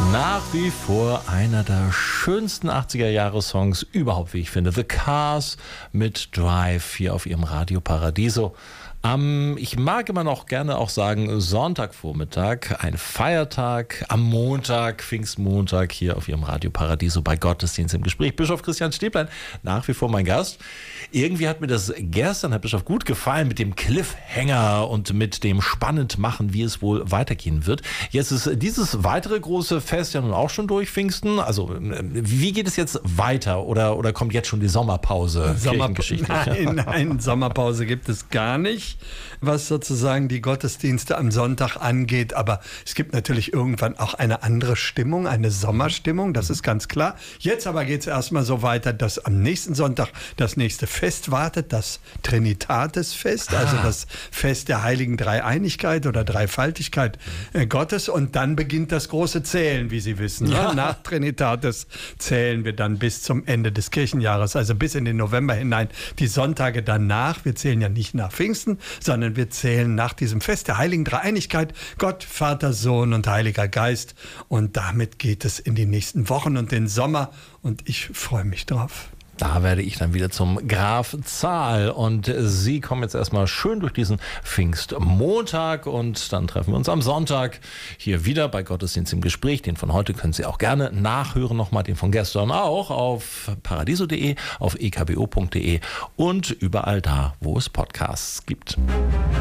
Nach wie vor einer der schönsten 80er-Jahre-Songs überhaupt, wie ich finde. The Cars mit Drive hier auf ihrem Radio Paradiso. Ich mag immer noch gerne auch sagen Sonntagvormittag, ein Feiertag, am Montag, Pfingstmontag hier auf ihrem Radio Paradiso bei Gottesdienst im Gespräch. Bischof Christian Stäblein, nach wie vor mein Gast. Irgendwie hat mir das gestern, Herr Bischof, gut gefallen mit dem Cliffhanger und mit dem spannend machen, wie es wohl weitergehen wird. Jetzt ist dieses weitere große Fest ja nun auch schon durch, Pfingsten. Also wie geht es jetzt weiter oder kommt jetzt schon die Sommerpause? Nein, Sommerpause gibt es gar nicht, was sozusagen die Gottesdienste am Sonntag angeht. Aber es gibt natürlich irgendwann auch eine andere Stimmung, eine Sommerstimmung, das ist ganz klar. Jetzt aber geht es erstmal so weiter, dass am nächsten Sonntag das nächste Fest wartet, das Trinitatisfest, also das Fest der heiligen Dreieinigkeit oder Dreifaltigkeit Gottes. Und dann beginnt das große Zählen, wie Sie wissen. Ja. Nach Trinitatis zählen wir dann bis zum Ende des Kirchenjahres, also bis in den November hinein. Die Sonntage danach, wir zählen ja nicht nach Pfingsten, sondern wir zählen nach diesem Fest der heiligen Dreieinigkeit, Gott, Vater, Sohn und Heiliger Geist. Und damit geht es in die nächsten Wochen und den Sommer. Und ich freue mich drauf. Da werde ich dann wieder zum Graf Zahl und Sie kommen jetzt erstmal schön durch diesen Pfingstmontag und dann treffen wir uns am Sonntag hier wieder bei Gottesdienst im Gespräch. Den von heute können Sie auch gerne nachhören, nochmal den von gestern auch auf paradiso.de, auf ekbo.de und überall da, wo es Podcasts gibt.